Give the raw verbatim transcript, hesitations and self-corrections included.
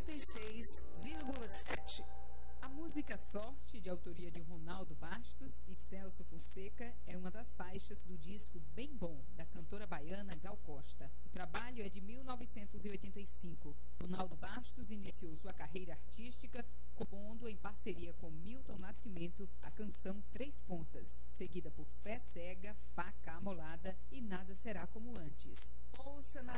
noventa e seis vírgula sete. A música Sorte, de autoria de Ronaldo Bastos e Celso Fonseca, é uma das faixas do disco Bem Bom, da cantora baiana Gal Costa. O trabalho é de mil novecentos e oitenta e cinco. Ronaldo Bastos iniciou sua carreira artística compondo em parceria com Milton Nascimento a canção Três Pontas, seguida por Fé Cega, Faca Amolada e Nada Será Como Antes. Ouça na